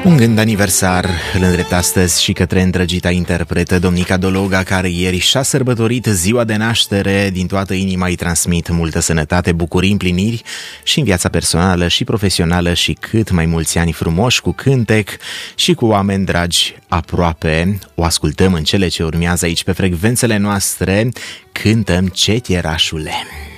Un gând aniversar îl îndrept astăzi și către îndrăgita interpretă Domnica Dologa, care ieri și-a sărbătorit ziua de naștere. Din toată inima îi transmit multă sănătate, bucurii, împliniri și în viața personală și profesională și cât mai mulți ani frumoși cu cântec și cu oameni dragi aproape. O ascultăm în cele ce urmează aici pe frecvențele noastre. Cântăm Cetierașule.